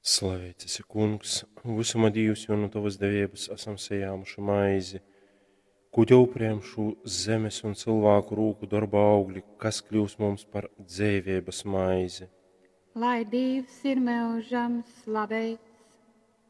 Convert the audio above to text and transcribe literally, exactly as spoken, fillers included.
Slavēts esi, Kungs, visuma Dievs, jo no Tavas devības esam sajāmuši maizi, ko Tev priekšu zemes un cilvēku rūku darba augļi, kas kļūs mums par dzīvības maizi. Lai Dievs ir mūžam, slavēts